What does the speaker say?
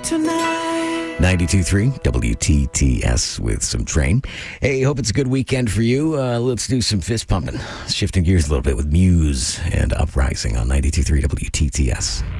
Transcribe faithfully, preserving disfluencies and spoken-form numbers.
tonight. ninety-two point three W T T S with some Train. Hey, hope it's a good weekend for you. Uh, let's do some fist pumping. Shifting gears a little bit with Muse and Uprising on ninety-two point three W T T S.